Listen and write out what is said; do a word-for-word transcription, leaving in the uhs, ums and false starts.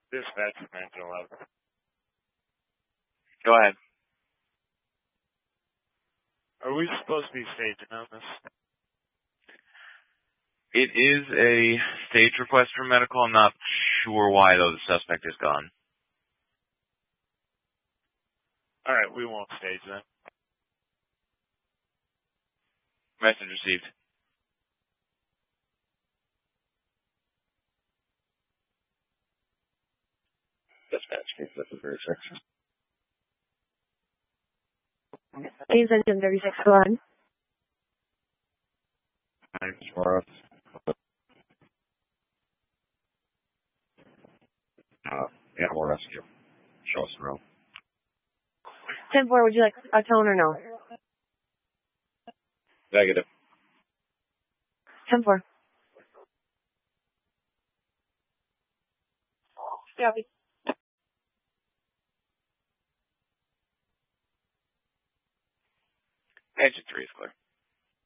Dispatch from engine eleven. Go ahead. Are we supposed to be staging on this? It is a stage request for medical. I'm not sure why, though. The suspect is gone. All right, we won't stage then. Message received. Dispatch, case number thirty-six. Case engine thirty-six, go on. Nine Suarez. Uh, animal rescue. Show us the room. ten four, would you like a tone or no? Negative. ten four. Copy. Engine three is clear.